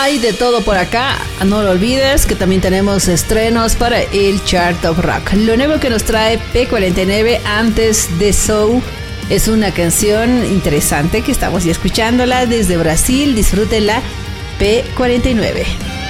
hay de todo por acá. No lo olvides que también tenemos estrenos para el Chart of Rock. Lo nuevo que nos trae P49 antes de So es una canción interesante que estamos ya escuchándola desde Brasil. Disfrútenla, P49.